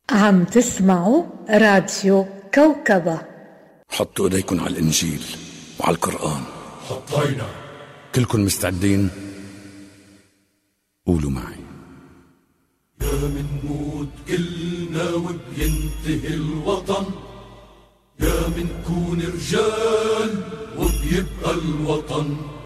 عم تسمعوا راديو كوكبة. حطوا ايديكم على الانجيل وعلى القرآن. حطينا. كلكم مستعدين؟ قولوا معي. يا منموت كلنا وبينتهي الوطن، يا منكون رجال وبيبقى الوطن.